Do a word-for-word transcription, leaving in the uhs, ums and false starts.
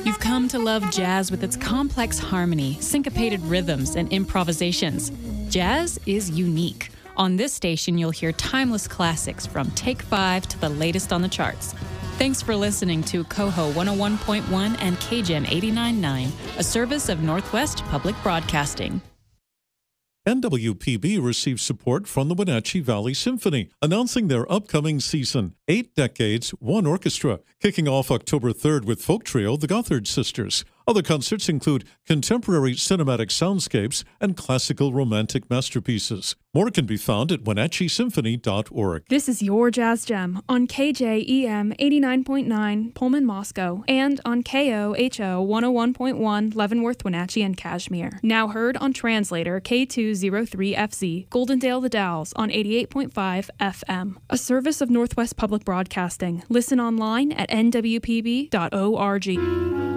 You've come to love jazz with its complex harmony, syncopated rhythms, and improvisations. Jazz is unique. On this station, you'll hear timeless classics from Take Five to the latest on the charts. Thanks for listening to Coho one oh one point one and K G E M eighty-nine point nine, a service of Northwest Public Broadcasting. N W P B receives support from the Wenatchee Valley Symphony, announcing their upcoming season, Eight Decades, One Orchestra, kicking off October third with folk trio The Gothard Sisters. Other concerts include contemporary cinematic soundscapes and classical romantic masterpieces. More can be found at Wenatchee Symphony dot org. This is your Jazz Gem on K J E M eighty-nine point nine Pullman, Moscow, and on K O H O one oh one point one Leavenworth, Wenatchee, and Kashmir. Now heard on Translator K two oh three F Z, Goldendale The Dalles on eighty-eight point five F M. A service of Northwest Public Broadcasting. Listen online at N W P B dot org.